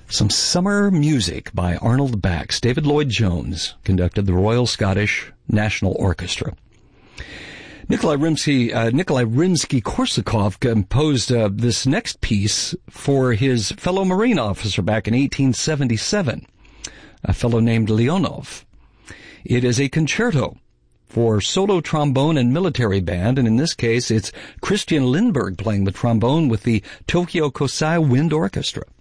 Some summer music by Arnold Bax. David Lloyd Jones conducted the Royal Scottish National Orchestra. Nikolai Rimsky-Korsakov composed this next piece for his fellow Marine officer back in 1877, a fellow named Leonov. It is a concerto for solo trombone and military band, and in this case it's Christian Lindbergh playing the trombone with the Tokyo Kosai Wind Orchestra.